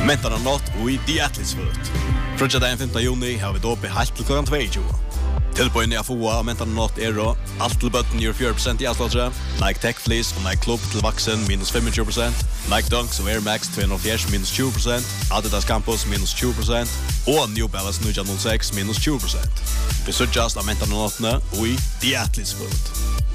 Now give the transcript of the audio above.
Mentarna nått og i The Athletes Foot. Frutja dagen 15. juni har vi då uppe helt til klokkan 22. Tilbøyene jeg får av Mentarna nått og alt til bøtten gjør 4% i avslåttere. Nike Tech Fleece og Nike Club til vaksen minus 25%. Nike Dunks og Air Max 240 minus 20%. Adidas Campus minus 20%. Og New Balance 906 minus 20%. Vi sørgjast av Mentarna nåttene og i The Athletes Foot.